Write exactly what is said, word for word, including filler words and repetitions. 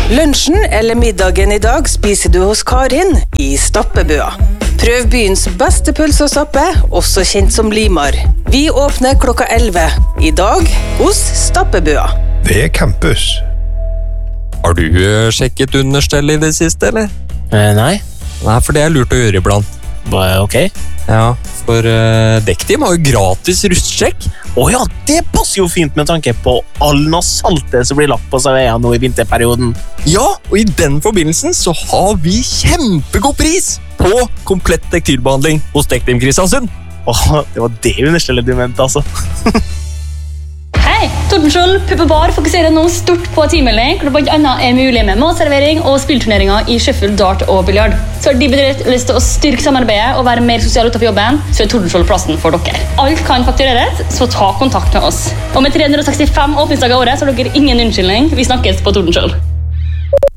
Lunsjen eller middagen i dag spiser du hos Karin i Stappebøa. Prøv byens beste pølse og stappe, også kjent som Limar. Vi åpner klokka elleve. I dag hos Stappebøa. Ved campus. Har du uh, sjekket understell i det siste, eller? Eh, nei. Nei, for det er lurt å gjøre iblant. Ok. Ja, for uh, Dektim har jo gratis rustsjekk. Åja, det passer jo fint med tanke på all den saltet som blir lagt på seg nå i vinterperioden. Ja, og i den forbindelsen så har vi kjempegod pris på komplett tekstilbehandling hos Dektim Kristiansund. Åh, det var det understellet du mente, altså. Hei, Tordenskjold Pub og Bar fokuserer nå stort på teammelding, hvor det blant annet er mulig med matservering og spillturneringer i Sheffield, Dart og Billiard. Så har de bedrift lyst til å styrke samarbeidet og være mer sosial utenfor jobben, så er Tordenskjold plassen for dere. Alt kan faktureres, så ta kontakt med oss. Og med tre hundre og sekstifem åpningsdager i året så har dere ingen unnskyldning. Vi snakkes på Tordenskjold.